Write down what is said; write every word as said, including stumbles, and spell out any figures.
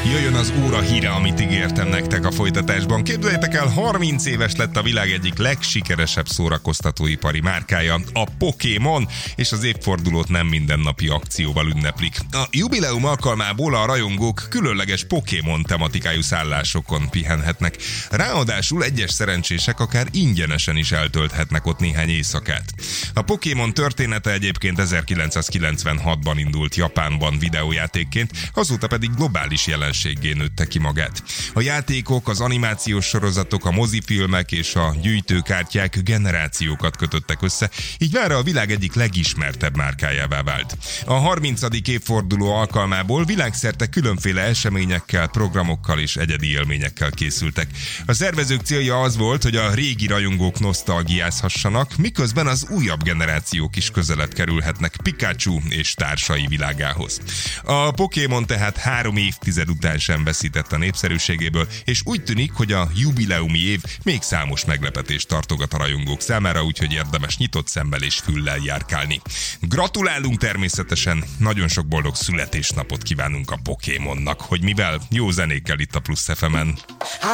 Jöjjön az óra híre, amit ígértem nektek a folytatásban. Képzeljétek el, harminc éves lett a világ egyik legsikeresebb szórakoztatóipari márkája, a Pokémon, és az évfordulót nem mindennapi akcióval ünneplik. A jubileum alkalmából a rajongók különleges Pokémon tematikájú szállásokon pihenhetnek. Ráadásul egyes szerencsések akár ingyenesen is eltölthetnek ott néhány éjszakát. A Pokémon története egyébként ezerkilencszázkilencvenhatban indult Japánban videójátékként, azóta pedig globális jelenséggé nőtte ki magát. A játékok, az animációs sorozatok, a mozifilmek és a gyűjtőkártyák generációkat kötöttek össze, így mára a világ egyik legismertebb márkájává vált. A harmincadik évforduló alkalmából világszerte különféle eseményekkel, programokkal és egyedi élményekkel készültek. A szervezők célja az volt, hogy a régi rajongók nosztalgiázhassanak, miközben az újabb generációk is közelebb kerülhetnek Pikachu és társai világához. A Pokémon tehát három évtized után sem veszített a népszerűségéből, és úgy tűnik, hogy a jubileumi év még számos meglepetést tartogat a rajongók számára, úgyhogy érdemes nyitott szemmel és füllel járkálni. Gratulálunk természetesen, nagyon sok boldog születésnapot kívánunk a Pokémonnak, hogy mivel jó zenékkel itt a Plusz ef emen.